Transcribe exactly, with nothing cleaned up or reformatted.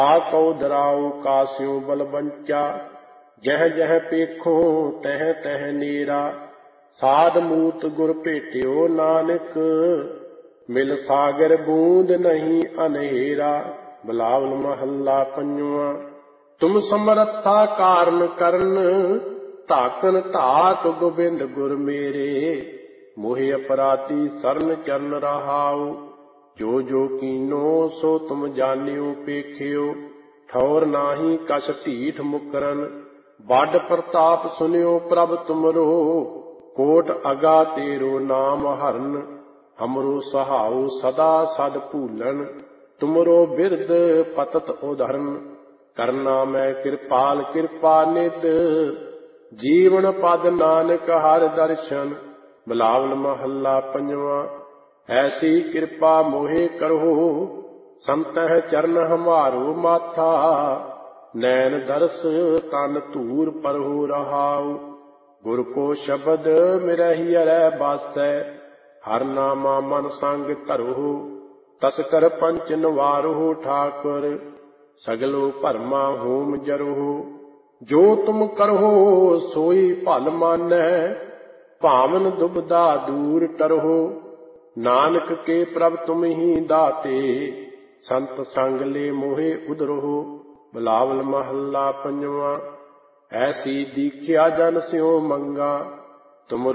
आकौ धराओ कास्यों बल बंचा, जह जह पेखो तह तह नीरा। साध मूत गुर भेटियो नानक, मिल सागर बूंद नहीं अनहेरा। बिलावल महला पंजवा। तुम समरथा कारण करन, धाकन धाक गोबिंद गुर मेरे। मोहि अपराधी सरन चरण रहाओ, जो जो कीनो सो तुम जानियो पेखियो। ठौर नाही कछ ढीठ मुकरन, बड़ प्रताप सुनियो प्रभ तुमरो। कोट अगा तेरो नाम हरन, हमरो सहाओ सदा सद भूलन। तुमरो बिरद पतत उधरन, करना मैं कृपाल कृपा निध। जीवन पद नानक हर दर्शन। बिलावल महला पंजवा। ऐसी कृपा मोहे करो, संतह चरण हमारो माथा। नैन दरस तन धूर परहु रहाउ, गुर को शब्द मिरहि अरै बासै। हर नामा मन संग धरो, तस्कर पंच नवारो ठाकुर। सगलो भरमा होम जरो, जो तुम करो सोई भल मानै। भावन दुबदा दूर टरहो, नानक के प्रभ तुम ही दाते। संत संग ले मोहे उधरो। बिलावल महला पंजवा। ऐसी दीख्या जन स्यों मंगा, तुम